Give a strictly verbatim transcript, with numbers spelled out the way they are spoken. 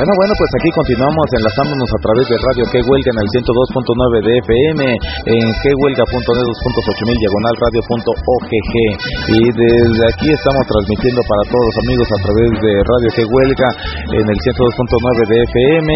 Bueno, bueno, pues aquí continuamos enlazándonos a través de Radio Que Huelga en el ciento dos punto nueve de F M, en quehuelga punto net, dos puntos ocho mil, diagonal radio punto o g g. Y desde aquí estamos transmitiendo para todos los amigos a través de Radio Que Huelga en el ciento dos punto nueve de F M,